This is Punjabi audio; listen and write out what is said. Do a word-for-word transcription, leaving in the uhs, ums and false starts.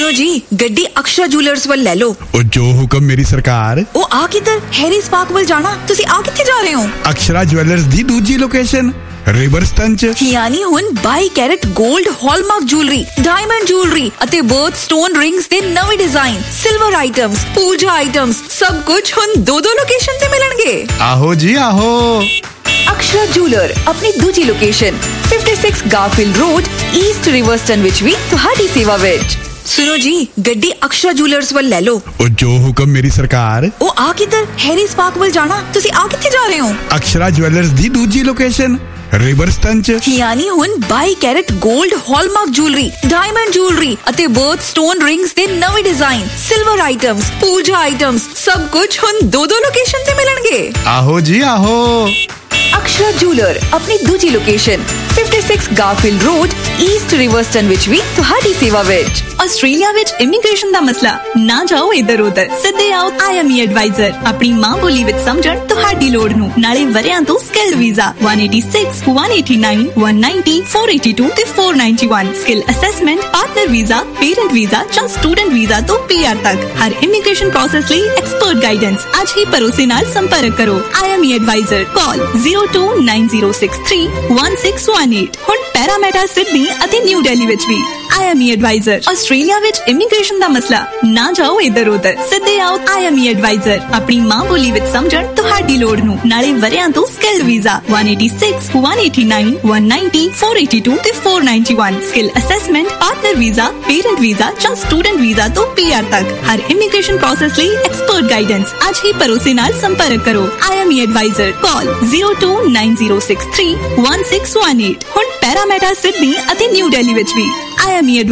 सुनो जी, गड्डी अक्षरा जूलर्स वाल ले लो। ओ जो हुक्म मेरी सरकार। ओ आ किधर? हैरीज पार्क वाल जाना। तुसी आ किथे जा रहे हो? अक्षरा ज्वेलर्स दी दूजी लोकेशन रिवर स्टंच यानी हुन by carat gold hallmark jewellery, diamond jewellery ਅਤੇ ਬਰਥ ਸਟੋਨ ਰਿੰਗਸ ਦੇ ਨਵੇਂ ਡਿਜ਼ਾਈਨ, ਸਿਲਵਰ ਆਈਟਮਸ, ਪੂਜਾ ਆਈਟਮਸ, ਸਭ ਕੁਝ ਹੁਣ ਦੋ ਦੋ ਲੋਕੇਸ਼ਨ ਤੇ ਮਿਲਣਗੇ। ਆਹੋ ਜੀ ਆਹੋ। ਅਕਸ਼ਰਾ ਜੂਲਰ ਆਪਣੀ ਦੂਜੀ ਲੋਕੇਸ਼ਨ छप्पन गारफील्ड रोड ईस्ट रिवर्स्टन विच भी ਤੁਹਾਡੀ सेवा विच। सुनो जी, गड्डी अक्षरा जूलर्स वाल ले लो। ओ जो हुक्म मेरी सरकार। ओ आ किधर? हैरीज पार्क वाल जाना। तुसी आ किथे जा रहे हो? अक्षरा ज्वेलर्स दी दूजी लोकेशन रिवर स्टंच यानी हुन by carat gold hallmark jewellery, diamond jewellery ਅਤੇ ਬਰਥ ਸਟੋਨ ਰਿੰਗਸ ਦੇ ਨਵੇਂ ਡਿਜ਼ਾਈਨ, ਸਿਲਵਰ ਆਈਟਮਸ, ਪੂਜਾ ਆਈਟਮਸ, ਸਭ ਕੁਝ ਹੁਣ ਦੋ ਦੋ ਲੋਕੇਸ਼ਨ ਤੇ ਮਿਲਣਗੇ। ਆਹੋ ਜੀ ਆਹੋ। अक्षरा जूलर अपनी दूजी लोकेशन छप्पन गारफील्ड रोड ईस्ट रिवर्स्टन विच भी ਤੁਹਾਡੀ सेवा विच। ਆਸਟ੍ਰੇਲੀਆ ਵਿੱਚ ਇਮੀਗ੍ਰੇਸ਼ਨ ਦਾ ਮਸਲਾ ਨਾ ਜਾਓ ਇੱਧਰ ਉੱਧਰ, ਸਿੱਧੇ ਆਓ ਆਈ ਐਮ ਈ ਐਡਵਾਈਜ਼ਰ। ਆਪਣੀ ਮਾਂ ਬੋਲੀ ਵਿੱਚ ਸਮਝਣ ਤੁਹਾਡੀ ਲੋੜ ਨੂੰ, ਨਾਲੇ ਵਰਿਆਂ ਤੋਂ ਸਕਿੱਲ ਵੀਜ਼ਾ ਇੱਕ ਸੌ ਛਿਆਸੀ, ਇੱਕ ਸੌ ਨੜਿਨਵੇਂ, ਇੱਕ ਸੌ ਨੱਬੇ, ਚਾਰ ਸੌ ਇੱਕੀ ਤੇ ਚਾਰ ਸੌ ਇਕਾਨਵੇਂ, skill assessment, partner visa, parent visa ਜਾਂ ਸਟੂਡੈਂਟ ਵੀਜ਼ਾ ਤੋਂ ਪੀ ਆਰ ਤੱਕ ਹਰ ਇਮੀਗ੍ਰੇਸ਼ਨ ਪ੍ਰੋਸੈਸ ਲਈ ਐਕਸਪਰਟ ਗਾਈਡੈਂਸ। ਅੱਜ ਹੀ ਭਰੋਸੇ ਨਾਲ ਸੰਪਰਕ ਕਰੋ I M E advisor. Call zero two nine zero six three one six one eight। ਹੁਣ ਪੈਰਾਮੀਟਰ ਸਿਡਨੀ ਅਤੇ ਨਿਊ ਦਿੱਲੀ ਵਿੱਚ ਵੀ I M E advisor. Australia ਵਿੱਚ ਇਮੀਗ੍ਰੇਸ਼ਨ ਦਾ ਮਸਲਾ ਨਾ ਜਾਓ ਇੱਧਰ ਉੱਧਰ, ਸਿੱਧੇ ਆਓ ਆਈ ਐਮ ਈ ਐਡਵਾਈਜ਼ਰ। ਆਪਣੀ ਮਾਂ ਬੋਲੀ ਵਿੱਚ ਸਮਝਣ ਤੁਹਾਡੀ ਲੋੜ ਨੂੰ, ਨਾਲੇ ਵਰਿਆਂ ਤੋਂ ਸਕਿੱਲ ਵੀਜ਼ਾ ਇੱਕ ਸੌ छियासी, ਇੱਕ ਸੌ ਨੜਿਨਵੇਂ, ਇੱਕ ਸੌ ਨੱਬੇ, ਚਾਰ ਸੌ ਇੱਕੀ ਤੇ ਚਾਰ ਸੌ ਇਕਾਨਵੇਂ, skill assessment, partner visa, parent visa ਜਾਂ ਸਟੂਡੈਂਟ ਵੀਜ਼ਾ ਤੋਂ ਪੀ ਆਰ ਤੱਕ ਹਰ ਇਮੀਗ੍ਰੇਸ਼ਨ ਪ੍ਰੋਸੈਸ ਲਈ ਐਕਸਪਰਟ ਗਾਈਡੈਂਸ। ਅੱਜ ਹੀ ਭਰੋਸੇ ਨਾਲ ਸੰਪਰਕ ਕਰੋ I M E advisor. Call zero two nine zero six three one six one eight। ਹੁਣ ਪੈਰਾਮੀਟਰ ਸਿਡਨੀ ਅਤੇ ਨਿਊ ਦਿੱਲੀ ਵਿੱਚ ਵੀ ਆਈ ਐਮ ਈ